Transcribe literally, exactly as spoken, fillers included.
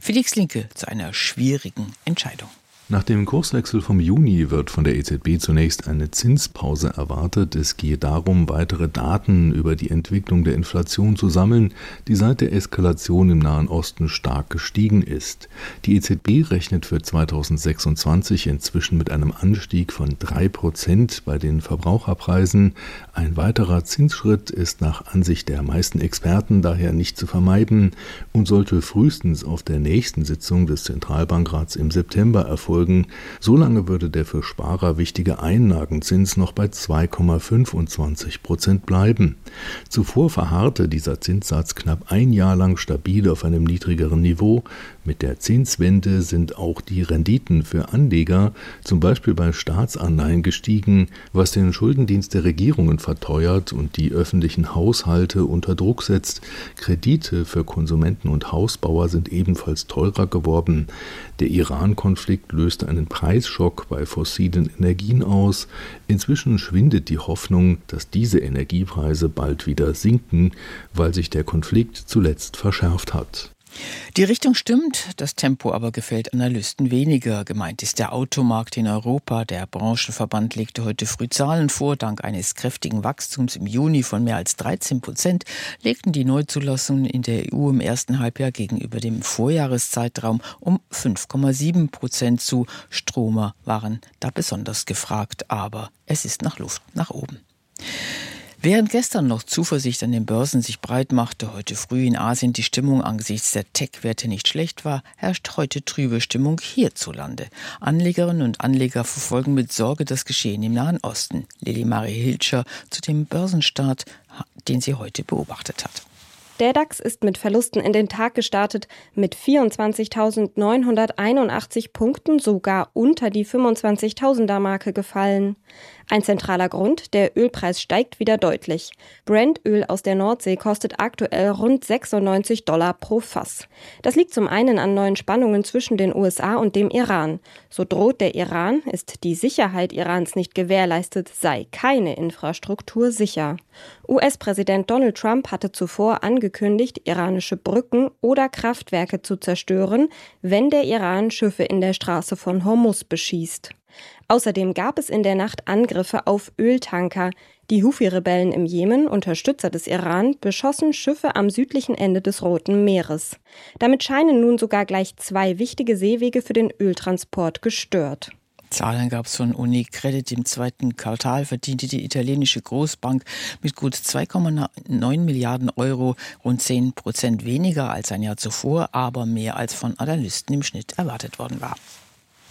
Felix Linke zu einer schwierigen Entscheidung. Nach dem Kurswechsel vom Juni wird von der E Z B zunächst eine Zinspause erwartet. Es gehe darum, weitere Daten über die Entwicklung der Inflation zu sammeln, die seit der Eskalation im Nahen Osten stark gestiegen ist. Die E Z B rechnet für zweitausendsechsundzwanzig inzwischen mit einem Anstieg von drei Prozent bei den Verbraucherpreisen. Ein weiterer Zinsschritt ist nach Ansicht der meisten Experten daher nicht zu vermeiden und sollte frühestens auf der nächsten Sitzung des Zentralbankrats im September erfolgen. Solange würde der für Sparer wichtige Einlagenzins noch bei zwei Komma fünfundzwanzig Prozent bleiben. Zuvor verharrte dieser Zinssatz knapp ein Jahr lang stabil auf einem niedrigeren Niveau. Mit der Zinswende sind auch die Renditen für Anleger, zum Beispiel bei Staatsanleihen, gestiegen, was den Schuldendienst der Regierungen verteuert und die öffentlichen Haushalte unter Druck setzt. Kredite für Konsumenten und Hausbauer sind ebenfalls teurer geworden. Der Iran-Konflikt löste einen Preisschock bei fossilen Energien aus. Inzwischen schwindet die Hoffnung, dass diese Energiepreise bald wieder sinken, weil sich der Konflikt zuletzt verschärft hat. Die Richtung stimmt, das Tempo aber gefällt Analysten weniger. Gemeint ist der Automarkt in Europa. Der Branchenverband legte heute früh Zahlen vor. Dank eines kräftigen Wachstums im Juni von mehr als dreizehn Prozent legten die Neuzulassungen in der E U im ersten Halbjahr gegenüber dem Vorjahreszeitraum um fünf Komma sieben Prozent zu. Stromer waren da besonders gefragt, aber es ist noch Luft nach oben. Während gestern noch Zuversicht an den Börsen sich breit machte, heute früh in Asien die Stimmung angesichts der Tech-Werte nicht schlecht war, herrscht heute trübe Stimmung hierzulande. Anlegerinnen und Anleger verfolgen mit Sorge das Geschehen im Nahen Osten. Lili Marie Hilscher zu dem Börsenstart, den sie heute beobachtet hat. Der DAX ist mit Verlusten in den Tag gestartet, mit vierundzwanzigtausendneunhunderteinundachtzig Punkten sogar unter die fünfundzwanzigtausender-Marke gefallen. Ein zentraler Grund, der Ölpreis steigt wieder deutlich. Brent-Öl aus der Nordsee kostet aktuell rund sechsundneunzig Dollar pro Fass. Das liegt zum einen an neuen Spannungen zwischen den U S A und dem Iran. So droht der Iran, ist die Sicherheit Irans nicht gewährleistet, sei keine Infrastruktur sicher. U S-Präsident Donald Trump hatte zuvor angekündigt, iranische Brücken oder Kraftwerke zu zerstören, wenn der Iran Schiffe in der Straße von Hormuz beschießt. Außerdem gab es in der Nacht Angriffe auf Öltanker. Die Huthi-Rebellen im Jemen, Unterstützer des Iran, beschossen Schiffe am südlichen Ende des Roten Meeres. Damit scheinen nun sogar gleich zwei wichtige Seewege für den Öltransport gestört. Zahlen gab es von Unicredit. Im zweiten Quartal verdiente die italienische Großbank mit gut zwei Komma neun Milliarden Euro, rund zehn Prozent weniger als ein Jahr zuvor, aber mehr als von Analysten im Schnitt erwartet worden war.